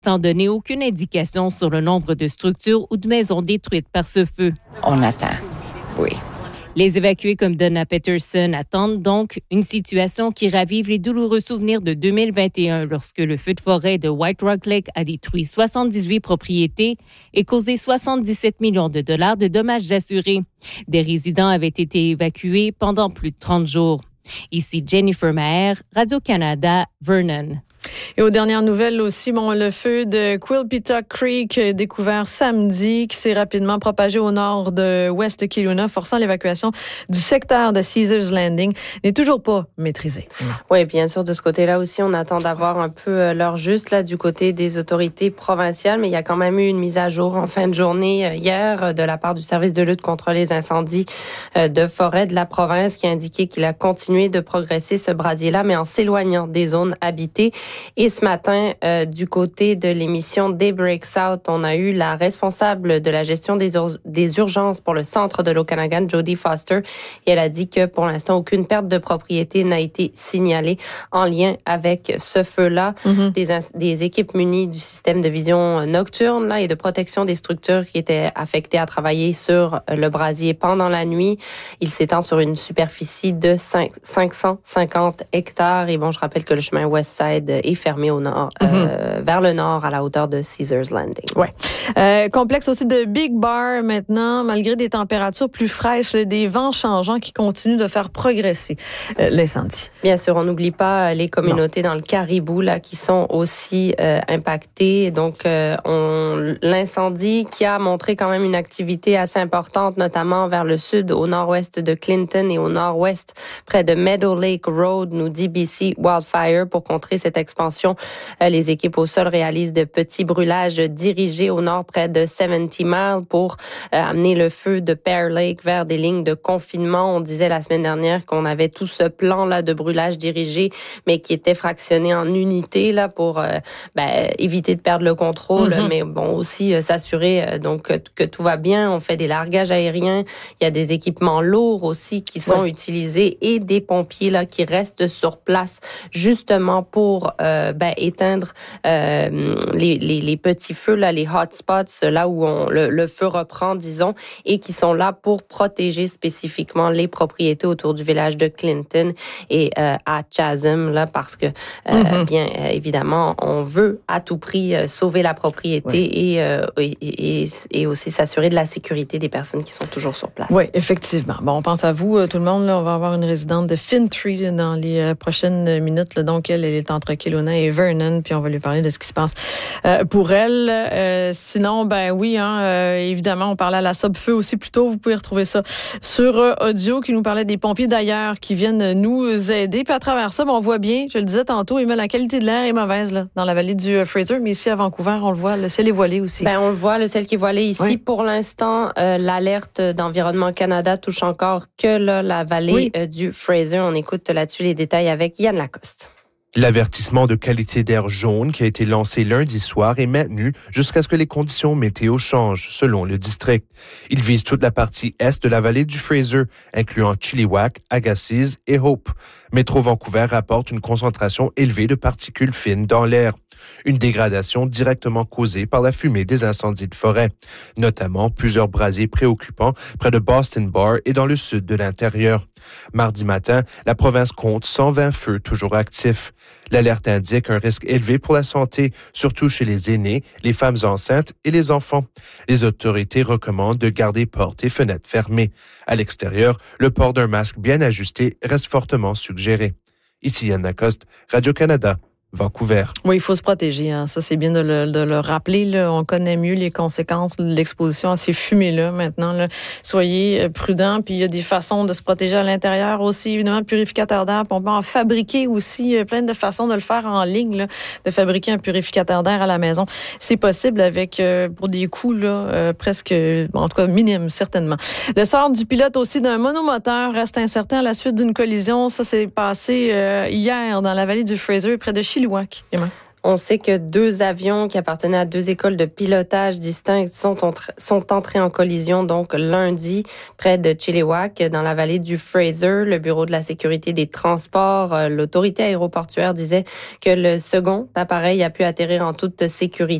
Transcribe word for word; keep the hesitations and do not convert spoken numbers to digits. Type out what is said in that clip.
sans donner aucune indication sur le nombre de structures ou de maisons détruites par ce feu. On attend, oui. Les évacués comme Donna Peterson attendent donc une situation qui ravive les douloureux souvenirs de deux mille vingt et un lorsque le feu de forêt de White Rock Lake a détruit soixante-dix-huit propriétés et causé soixante-dix-sept millions de dollars de dommages assurés. Des résidents avaient été évacués pendant plus de trente jours. Ici Jennifer Maher, Radio-Canada, Vernon. Et aux dernières nouvelles aussi, bon, le feu de Quilpita Creek découvert samedi qui s'est rapidement propagé au nord de West Kelowna, forçant l'évacuation du secteur de Caesars Landing, n'est toujours pas maîtrisé. Oui, bien sûr, de ce côté-là aussi, on attend d'avoir un peu l'heure juste là du côté des autorités provinciales, mais il y a quand même eu une mise à jour en fin de journée hier de la part du service de lutte contre les incendies de forêt de la province qui a indiqué qu'il a continué de progresser ce brasier-là, mais en s'éloignant des zones habitées. Et ce matin, euh, du côté de l'émission Daybreak South, on a eu la responsable de la gestion des, ur- des urgences pour le centre de l'Okanagan, Jodie Foster, et elle a dit que pour l'instant, aucune perte de propriété n'a été signalée en lien avec ce feu-là. Mm-hmm. Des, in- des équipes munies du système de vision nocturne là, et de protection des structures qui étaient affectées à travailler sur le brasier pendant la nuit. Il s'étend sur une superficie de cinq cent cinquante hectares. Et bon, je rappelle que le chemin Westside est fermé au nord, mm-hmm. euh, vers le nord, à la hauteur de Caesars Landing. Ouais. Euh, complexe aussi de Big Bar maintenant, malgré des températures plus fraîches, là, des vents changeants qui continuent de faire progresser euh, l'incendie. Bien sûr, on n'oublie pas les communautés non. dans le Caribou là qui sont aussi euh, impactées. Donc, euh, on, l'incendie qui a montré quand même une activité assez importante, notamment vers le sud, au nord-ouest de Clinton et au nord-ouest, près de Meadow Lake Road, nous dit B C Wildfire, pour contrer cette expansion. Euh, les équipes au sol réalisent de petits brûlages dirigés au nord près de soixante miles pour euh, amener le feu de Pear Lake vers des lignes de confinement. On disait la semaine dernière qu'on avait tout ce plan-là de brûlage dirigé, mais qui était fractionné en unités là pour euh, ben, éviter de perdre le contrôle, mm-hmm. mais bon aussi euh, s'assurer euh, donc que, que tout va bien. On fait des largages aériens. Il y a des équipements lourds aussi qui sont ouais. utilisés et des pompiers là qui restent sur place justement pour euh, ben, éteindre euh, les, les, les petits feux, là, les hotspots, là où on, le, le feu reprend, disons, et qui sont là pour protéger spécifiquement les propriétés autour du village de Clinton et euh, à Chatham, là, parce que, euh, mm-hmm. bien euh, évidemment, on veut à tout prix euh, sauver la propriété oui. et, euh, et, et, et aussi s'assurer de la sécurité des personnes qui sont toujours sur place. Oui, effectivement. Bon, on pense à vous, euh, tout le monde. Là, on va avoir une résidente de Fintry là, dans les euh, prochaines minutes. Là, donc, elle, elle est entre Kelowna et Vernon, puis on va lui parler de ce qui se passe euh, pour elle. Euh, sinon, ben oui, hein, euh, évidemment, on parlait à la Sub-Feu aussi plus tôt. Vous pouvez retrouver ça sur euh, audio, qui nous parlait des pompiers d'ailleurs qui viennent nous aider. Puis à travers ça, ben, on voit bien, je le disais tantôt, mais la qualité de l'air est mauvaise là, dans la vallée du euh, Fraser, mais ici à Vancouver, on le voit, le ciel est voilé aussi. Ben on le voit, le ciel qui est voilé ici. Oui. Pour l'instant, euh, l'alerte d'Environnement Canada touche encore que là, la vallée oui. euh, du Fraser. On écoute là-dessus les détails avec Yann Lacoste. L'avertissement de qualité d'air jaune qui a été lancé lundi soir est maintenu jusqu'à ce que les conditions météo changent, selon le district. Il vise toute la partie est de la vallée du Fraser, incluant Chilliwack, Agassiz et Hope. Métro Vancouver rapporte une concentration élevée de particules fines dans l'air. Une dégradation directement causée par la fumée des incendies de forêt, notamment plusieurs brasiers préoccupants près de Boston Bar et dans le sud de l'intérieur. Mardi matin, la province compte cent vingt feux toujours actifs. L'alerte indique un risque élevé pour la santé, surtout chez les aînés, les femmes enceintes et les enfants. Les autorités recommandent de garder portes et fenêtres fermées. À l'extérieur, le port d'un masque bien ajusté reste fortement suggéré. Ici Yann Lacoste, Radio-Canada. Vancouver. Oui, il faut se protéger. Hein. Ça, c'est bien de le, de le rappeler. Là. On connaît mieux les conséquences de l'exposition à ces fumées-là maintenant. Là. Soyez prudents. Puis il y a des façons de se protéger à l'intérieur aussi. Évidemment, purificateur d'air. Puis on peut en fabriquer aussi plein de façons de le faire en ligne, là, de fabriquer un purificateur d'air à la maison. C'est possible avec, euh, pour des coûts là, euh, presque, en tout cas minimes, certainement. Le sort du pilote aussi d'un monomoteur reste incertain à la suite d'une collision. Ça s'est passé euh, hier dans la vallée du Fraser, près de Chilliwack. On sait que deux avions qui appartenaient à deux écoles de pilotage distinctes sont, sont entrés en collision donc lundi près de Chilliwack, dans la vallée du Fraser. Le Bureau de la sécurité des transports, l'autorité aéroportuaire disait que le second appareil a pu atterrir en toute sécurité